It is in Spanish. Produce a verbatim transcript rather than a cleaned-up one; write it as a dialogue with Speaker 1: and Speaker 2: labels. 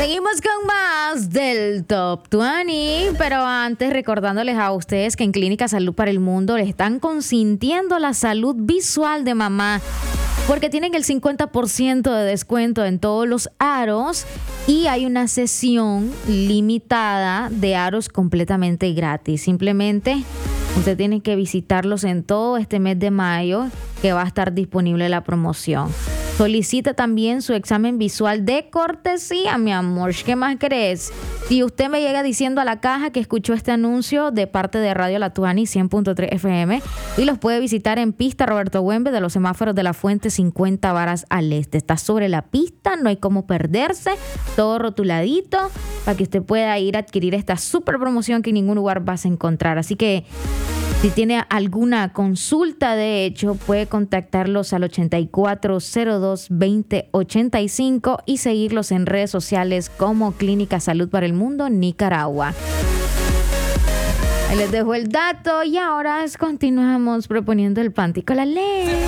Speaker 1: Seguimos con más del Top veinte, pero antes recordándoles a ustedes que en Clínica Salud para el Mundo le están consintiendo la salud visual de mamá, porque tienen el cincuenta por ciento de descuento en todos los aros y hay una sesión limitada de aros completamente gratis. Simplemente usted tiene que visitarlos en todo este mes de mayo, que va a estar disponible la promoción. Solicita también su examen visual de cortesía, mi amor. ¿Qué más crees? Si usted me llega diciendo a la caja que escuchó este anuncio de parte de Radio La Tuani cien punto tres F M y los puede visitar en pista Roberto Güembe de los semáforos de la Fuente, cincuenta varas al este. Está sobre la pista, no hay cómo perderse, todo rotuladito para que usted pueda ir a adquirir esta super promoción que en ningún lugar vas a encontrar. Así que si tiene alguna consulta, de hecho, puede contactarlos al ochenta y cuatro cero dos veinte ochenta y cinco y seguirlos en redes sociales como Clínica Salud para el Mundo Nicaragua. Ahí les dejo el dato y ahora continuamos proponiendo el panty con la ley.